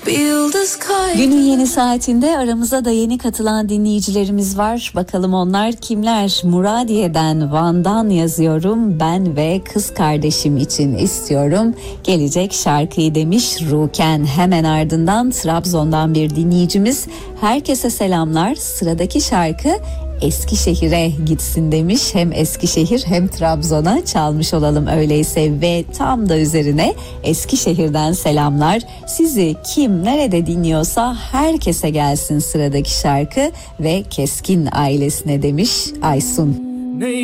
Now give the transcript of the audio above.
Günün yeni saatinde aramıza da yeni katılan dinleyicilerimiz var. Bakalım onlar kimler? Muradiye'den, Van'dan yazıyorum. Ben ve kız kardeşim için istiyorum gelecek şarkıyı demiş Ruken. Hemen ardından Trabzon'dan bir dinleyicimiz. Herkese selamlar. Sıradaki şarkı Eskişehir'e gitsin demiş. Hem Eskişehir hem Trabzon'a çalmış olalım öyleyse ve tam da üzerine Eskişehir'den selamlar. Sizi kim nerede dinliyorsa herkese gelsin sıradaki şarkı ve Keskin ailesine demiş Aysun.